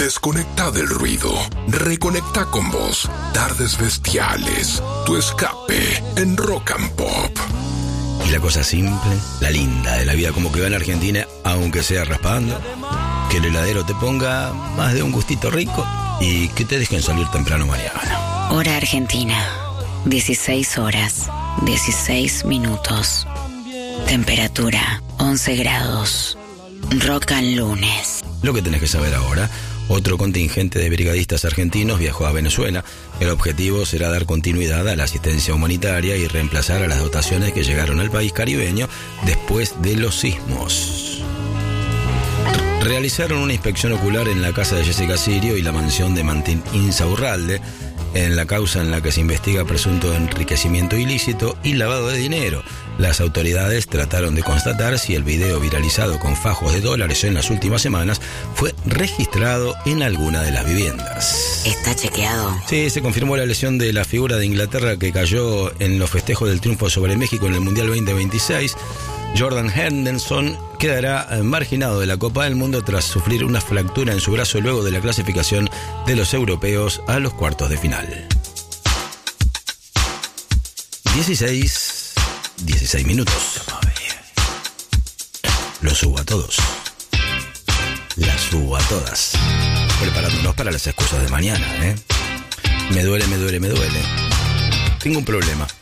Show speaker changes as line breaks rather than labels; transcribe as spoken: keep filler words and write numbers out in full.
Desconecta del ruido. Reconecta con vos. Tardes bestiales. Tu escape en Rock and Pop.
Y la cosa simple, la linda de la vida como que va en Argentina, aunque sea raspando. Que el heladero te ponga más de un gustito rico y que te dejen salir temprano mañana.
Hora Argentina. dieciséis horas, dieciséis minutos. Temperatura once grados. Rock and lunes.
Lo que tenés que saber ahora: otro contingente de brigadistas argentinos viajó a Venezuela. El objetivo será dar continuidad a la asistencia humanitaria y reemplazar a las dotaciones que llegaron al país caribeño después de los sismos. Realizaron una inspección ocular en la casa de Jessica Sirio y la mansión de Martín Insaurralde, en la causa en la que se investiga presunto enriquecimiento ilícito y lavado de dinero. Las autoridades trataron de constatar si el video viralizado con fajos de dólares en las últimas semanas fue registrado en alguna de las viviendas.
¿Está chequeado?
Sí, se confirmó la lesión de la figura de Inglaterra que cayó en los festejos del triunfo sobre México en el Mundial veinte veintiséis. Jordan Henderson quedará marginado de la Copa del Mundo tras sufrir una fractura en su brazo luego de la clasificación de los europeos a los cuartos de final. dieciséis, dieciséis minutos. Los subo a todos. Las subo a todas. Preparándonos para las excusas de mañana, ¿eh? Me duele, me duele, me duele. Tengo un problema.